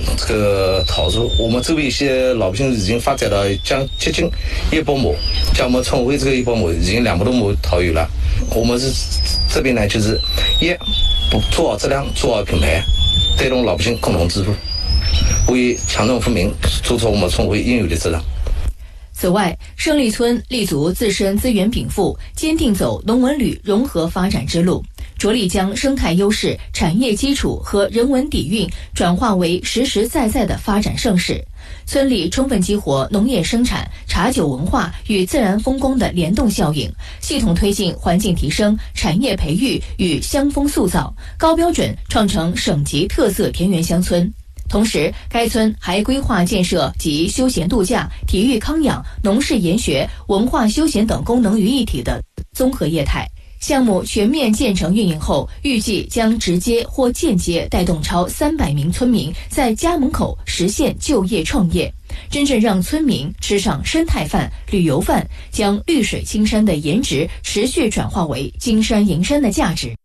这个桃树，我们周边一些老百姓已经发展到将接近100亩，像我们村委这个100亩已经200多亩桃有了。我们是这边呢，就是做好质量，做好品牌，带动老百姓共同致富，为强政富民做出我们村委应有的责任。 此外，胜利村立足自身资源禀赋，坚定走农文旅融合发展之路，着力将生态优势、产业基础和人文底蕴转化为实实在在的发展盛世。村里充分激活农业生产、茶酒文化与自然风光的联动效应，系统推进环境提升、产业培育与乡风塑造，高标准创成省级特色田园乡村。同时，该村还规划建设集休闲度假、体育康养、农事研学、文化休闲等功能于一体的综合业态。项目全面建成运营后，预计将直接或间接带动超300名村民在家门口实现就业创业，真正让村民吃上生态饭、旅游饭，将绿水青山的颜值持续转化为金山银山的价值。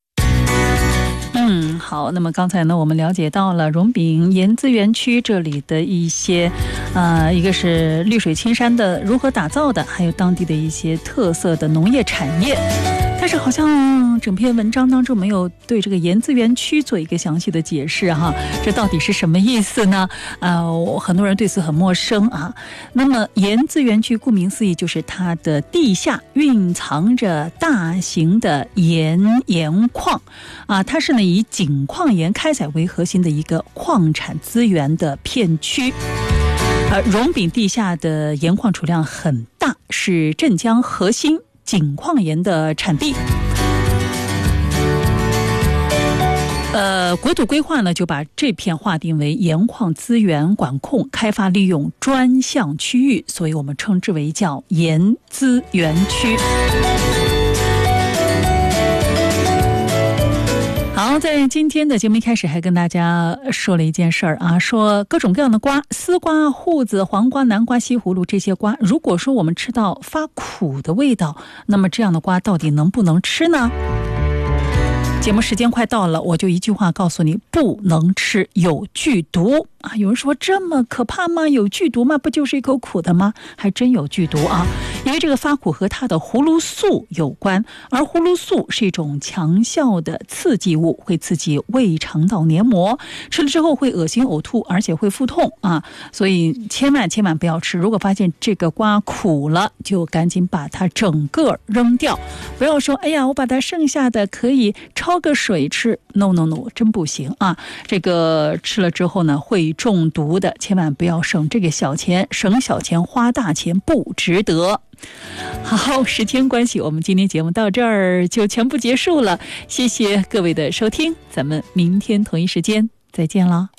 好，那么刚才呢，我们了解到了荣炳盐资源区这里的一些，一个是绿水青山的如何打造的，还有当地的一些特色的农业产业。但是好像整篇文章当中没有对这个盐资源区做一个详细的解释哈，这到底是什么意思呢？很多人对此很陌生啊。那么盐资源区顾名思义就是它的地下蕴藏着大型的盐矿啊，它是呢以井矿盐开采为核心的一个矿产资源的片区。荣炳地下的盐矿储量很大，是镇江核心井矿盐的产地。国土规划呢就把这片划定为盐矿资源管控开发利用专项区域，所以我们称之为叫盐资源区。好，在今天的节目一开始还跟大家说了一件事儿啊，说各种各样的瓜，丝瓜、瓠子、黄瓜、南瓜、西葫芦这些瓜，如果说我们吃到发苦的味道，那么这样的瓜到底能不能吃呢？节目时间快到了，我就一句话告诉你，不能吃，有剧毒啊！有人说这么可怕吗？有剧毒吗？不就是一口苦的吗？还真有剧毒啊！因为这个发苦和它的葫芦素有关，而葫芦素是一种强效的刺激物，会刺激胃肠道黏膜，吃了之后会恶心呕吐，而且会腹痛啊！所以千万不要吃。如果发现这个瓜苦了，就赶紧把它整个扔掉，不要说哎呀，我把它剩下的可以焯个水吃。No， 真不行啊！这个吃了之后呢，会中毒的，千万不要省这个小钱，省小钱花大钱不值得。好，时间关系，我们今天节目到这儿就全部结束了，谢谢各位的收听，咱们明天同一时间再见了。